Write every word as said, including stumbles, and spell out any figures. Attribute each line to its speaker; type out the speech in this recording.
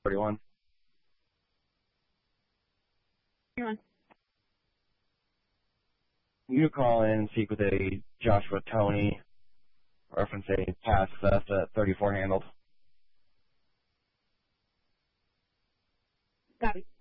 Speaker 1: forty-one.
Speaker 2: You're on.
Speaker 1: You call in and speak with a Joshua Tony, reference a pass theft at thirty-four handled.
Speaker 2: Copy.